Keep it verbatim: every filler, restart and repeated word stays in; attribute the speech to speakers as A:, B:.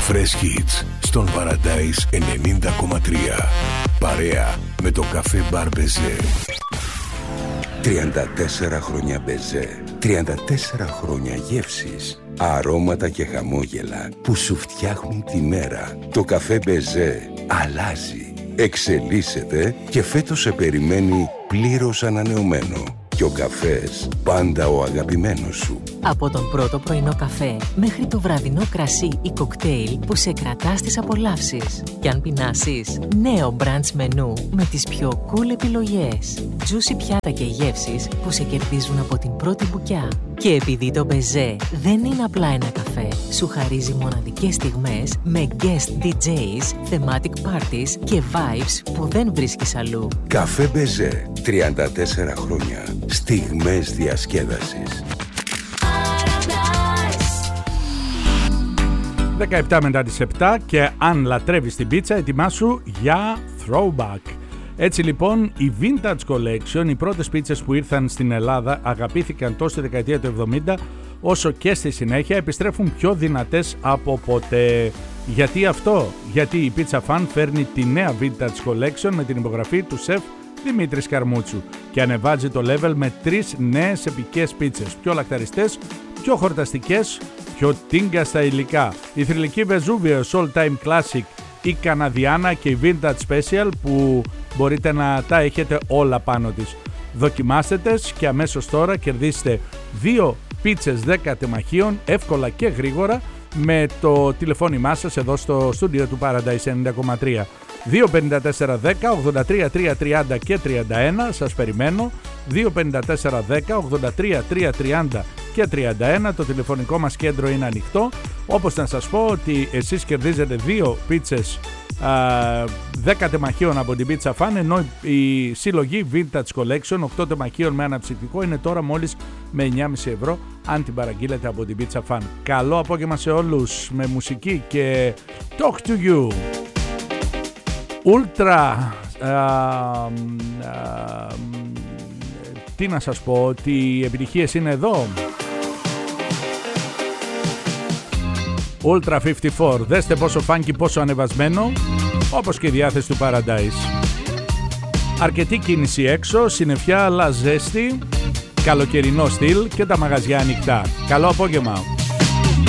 A: Fresh Hits στον Paradise ενενήντα κόμμα τρία. Παρέα με το καφέ μπαρ Μπεζέ. τριάντα τέσσερα χρόνια Μπεζέ. τριάντα τέσσερα χρόνια γεύσεις, αρώματα και χαμόγελα που σου φτιάχνουν τη μέρα. Το καφέ Μπεζέ αλλάζει, εξελίσσεται και φέτος σε περιμένει πλήρως ανανεωμένο. Και ο καφές πάντα ο αγαπημένος σου.
B: Από τον πρώτο πρωινό καφέ μέχρι το βραδινό κρασί ή κοκτέιλ που σε κρατά στις απολαύσεις. Και αν πεινάσεις, νέο brunch μενού με τις πιο cool επιλογές. Juicy πιάτα και γεύσεις που σε κερδίζουν από την πρώτη μπουκιά. Και επειδή το Μπεζέ δεν είναι απλά ένα καφέ, σου χαρίζει μοναδικές στιγμές με guest ντι τζέις, thematic parties και vibes που δεν βρίσκεις αλλού.
A: Καφέ Μπεζέ, τριάντα τέσσερα χρόνια. Στιγμές διασκέδασης.
C: δεκαεπτά μετά τις επτά και αν λατρεύεις την πίτσα, ετοιμάσου για throwback. Έτσι λοιπόν η Vintage Collection, οι πρώτες πίτσες που ήρθαν στην Ελλάδα, αγαπήθηκαν τόσο στη δεκαετία του εβδομήντα όσο και στη συνέχεια, επιστρέφουν πιο δυνατές από ποτέ. Γιατί αυτό? Γιατί η Pizza Fan φέρνει τη νέα Vintage Collection με την υπογραφή του σεφ Δημήτρης Καρμούτσου και ανεβάζει το level με τρεις νέες επικές πίτσες, πιο λακταριστές, πιο χορταστικές, πιο τίγκα στα υλικά. Η θρυλική Vesuvius All Time Classic, η Καναδιάνα και η Vintage Special που μπορείτε να τα έχετε όλα πάνω της. Δοκιμάστε τες και αμέσως τώρα κερδίστε δύο πίτσες δέκα τεμαχίων εύκολα και γρήγορα με το τηλεφώνημά σας εδώ στο στούντιο του Paradise ενενήντα κόμμα τρία. δύο πέντε τέσσερα δέκα ογδόντα τρία τρία τριάντα και τριάντα ένα, σας περιμένω. δύο πέντε τέσσερα δέκα ογδόντα τρία τρία τριάντα και τριάντα ένα, το τηλεφωνικό μας κέντρο είναι ανοιχτό. Όπως να σας πω ότι εσείς κερδίζετε δύο πίτσες α, δέκα τεμαχίων από την Pizza Fan, ενώ η συλλογή Vintage Collection οκτώ τεμαχίων με αναψυκτικό είναι τώρα μόλις με εννιά κόμμα πέντε ευρώ αν την παραγγείλετε από την Pizza Fan. Καλό απόγευμα σε όλους με μουσική και Talk to You. Ultra, α, α, τι να σας πω, ότι οι επιτυχίες είναι εδώ. Ultra πενήντα τέσσερα, δέστε πόσο funky, πόσο ανεβασμένο, όπως και η διάθεση του Paradise. Αρκετή κίνηση έξω, συννεφιά αλλά ζέστη, καλοκαιρινό στυλ και τα μαγαζιά ανοιχτά. Καλό απόγευμα.